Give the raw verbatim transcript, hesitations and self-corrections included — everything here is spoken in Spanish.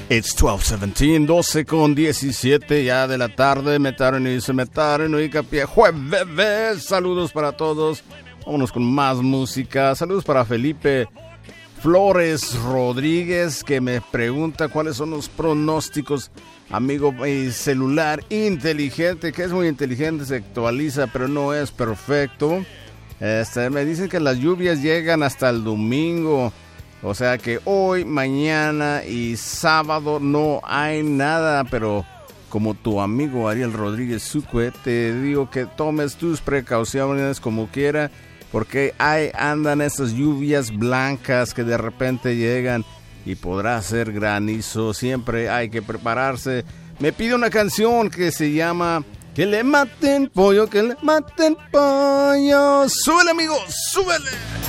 It's twelve seventeen, doce con diecisiete ya de la tarde. Metaren y se metaren y capié jueves. Saludos para todos. Vámonos con más música. Saludos para Felipe Flores Rodríguez, que me pregunta cuáles son los pronósticos. Amigo, mi celular inteligente, que es muy inteligente, se actualiza, pero no es perfecto. Este, me dicen que las lluvias llegan hasta el domingo. O sea que hoy, mañana y sábado no hay nada, pero como tu amigo Ariel Rodríguez Sucue, te digo que tomes tus precauciones como quiera, porque ahí andan esas lluvias blancas que de repente llegan y podrá ser granizo. Siempre hay que prepararse. Me pide una canción que se llama Que le maten pollo, que le maten pollo. ¡Súbele, amigos! ¡Súbele!